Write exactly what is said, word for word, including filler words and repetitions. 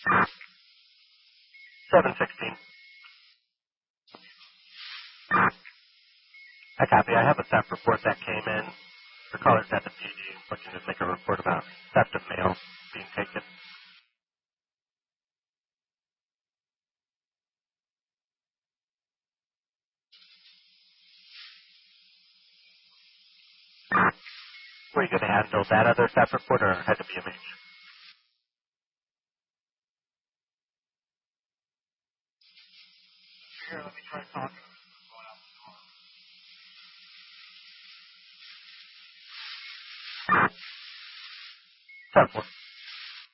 seven sixteen. I copy. I have a theft report that came in. The caller's at the P G looking to make a report about theft of mail being taken. Were you going to handle that other theft report or had to be a H? Here, let me try talking. ten four.